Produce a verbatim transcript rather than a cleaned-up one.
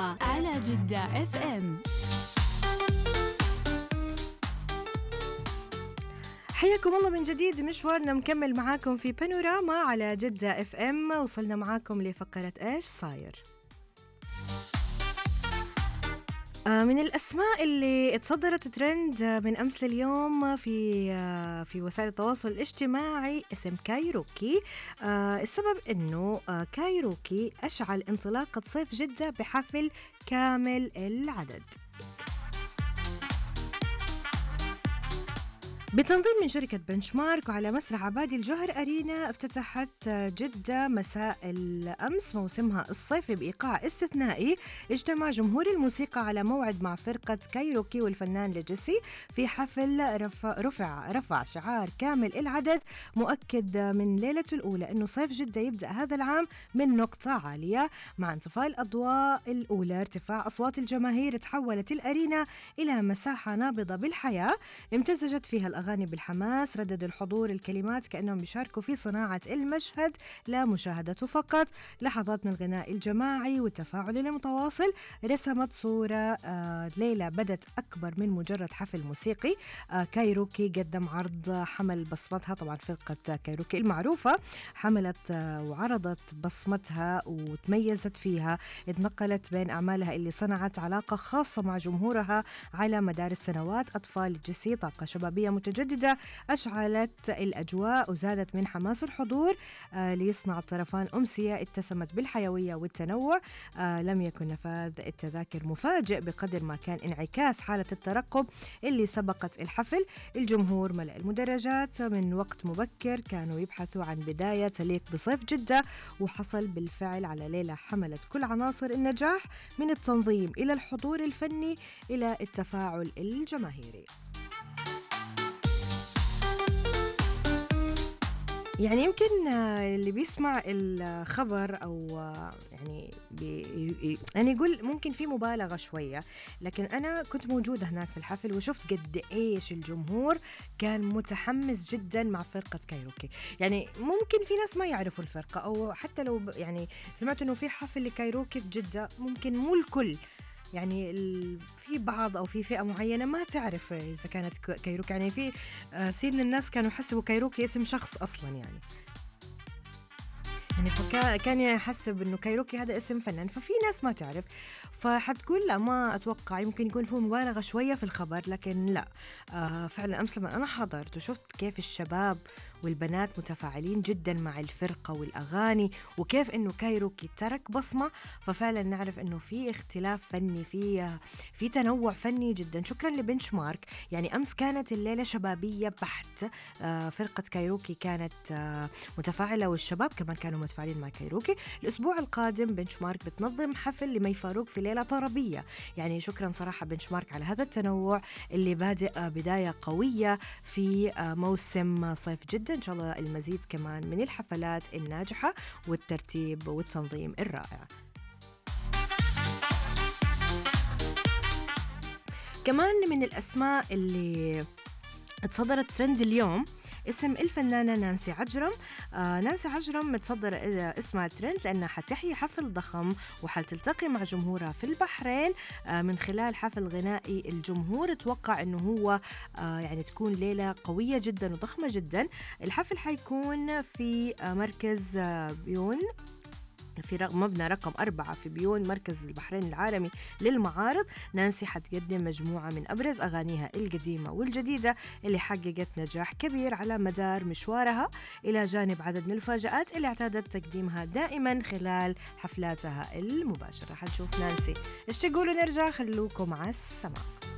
بانوراما على جدة اف ام. حياكم الله من جديد، مشوارنا مكمل معاكم في بانوراما على جدة اف ام. وصلنا معاكم لفقرة ايش صاير. من الأسماء اللي اتصدرت ترند من أمس لليوم في في وسائل التواصل الاجتماعي اسم كايروكي. السبب أنه كايروكي أشعل انطلاقة صيف جدة بحفل كامل العدد بتنظيم من شركة بنشمارك وعلى مسرح عبادي الجوهر أرينا. افتتحت جدة مساء الأمس موسمها الصيفي بإيقاع استثنائي اجتمع جمهور الموسيقى على موعد مع فرقة كايروكي والفنان ليجيسي في حفل رفع, رفع, رفع شعار كامل العدد، مؤكد من ليلته الأولى أنه صيف جدة يبدأ هذا العام من نقطة عالية. مع انطفاء الأضواء الأولى ارتفاع أصوات الجماهير تحولت الأرينا إلى مساحة نابضة بالحياة امتزجت فيها الأغاني بالحماس. ردد الحضور الكلمات كأنهم بيشاركوا في صناعة المشهد لا مشاهدته فقط. لحظات من الغناء الجماعي والتفاعل المتواصل رسمت صورة آه ليلة بدت أكبر من مجرد حفل موسيقي. آه كايروكي قدم عرض حمل بصمتها، طبعا فرقة كايروكي المعروفة حملت آه وعرضت بصمتها وتميزت فيها، اتنقلت بين أعمالها اللي صنعت علاقة خاصة مع جمهورها على مدار السنوات. أطفال الجسي طاقة شبابية متجددة أشعلت الأجواء وزادت من حماس الحضور آه ليصنع الطرفان أمسية اتسمت بالحيوية والتنوع. آه لم يكن نفاذ التذاكر مفاجئ بقدر ما كان انعكاس حالة الترقب اللي سبقت الحفل. الجمهور ملأ المدرجات من وقت مبكر، كانوا يبحثوا عن بداية تليق بصيف جدة، وحصل بالفعل على ليلة حملت كل عناصر النجاح من التنظيم إلى الحضور الفني إلى التفاعل الجماهيري. يعني يمكن اللي بيسمع الخبر أو يعني بي يعني يقول ممكن في مبالغة شوية، لكن أنا كنت موجودة هناك في الحفل وشفت قد إيش الجمهور كان متحمس جدا مع فرقة كايروكي. يعني ممكن في ناس ما يعرفوا الفرقة، أو حتى لو يعني سمعت إنه في حفل لكايروكي في جدة، ممكن مو الكل، يعني في بعض أو في فئة معينة ما تعرف إذا كانت كايروكي. يعني في سين من الناس كانوا يحسبوا كايروكي اسم شخص أصلاً، يعني يعني فكان يحسب إنه كايروكي هذا اسم فنان، ففي ناس ما تعرف. فحتقول لا، ما أتوقع، يمكن يكون فيه مبالغة شوية في الخبر، لكن لا آه فعلا أمس لما أنا حضرت وشفت كيف الشباب والبنات متفاعلين جدا مع الفرقة والأغاني، وكيف إنه كايروكي ترك بصمة، ففعلا نعرف إنه في اختلاف فني، في في تنوع فني جدا. شكرا لبنشمارك. يعني أمس كانت الليلة شبابية بحت. آه فرقة كايروكي كانت آه متفاعلة، والشباب كمان كانوا متفاعلين مع كايروكي. الأسبوع القادم بنشمارك بتنظم حفل لمي فاروق في ليلة طربية. يعني شكرا صراحة بنشمارك على هذا التنوع اللي بادئ بداية قوية في موسم صيف جدا. إن شاء الله المزيد كمان من الحفلات الناجحة والترتيب والتنظيم الرائع. كمان من الأسماء اللي اتصدرت ترند اليوم اسم الفنانة نانسي عجرم. آه نانسي عجرم تصدر اسمها ترند لأنها حتحيي حفل ضخم وحتلتقي مع جمهورها في البحرين آه من خلال حفل غنائي. الجمهور توقع أنه هو آه يعني تكون ليلة قوية جدا وضخمة جدا. الحفل حيكون في آه مركز آه بيون في مبنى رقم أربعة في بيون، مركز البحرين العالمي للمعارض. نانسي حتقدم مجموعة من أبرز أغانيها القديمة والجديدة اللي حققت نجاح كبير على مدار مشوارها، إلى جانب عدد من المفاجآت اللي اعتادت تقديمها دائما خلال حفلاتها المباشرة. حنشوف نانسي إيش تقولوا. نرجع، خلوكم مع السماع.